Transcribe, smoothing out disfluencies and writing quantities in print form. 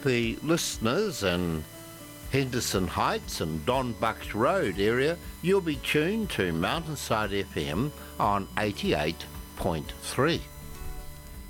the listeners in Henderson Heights and Don Bucks Road area, you'll be tuned to Mountainside FM on 88.3.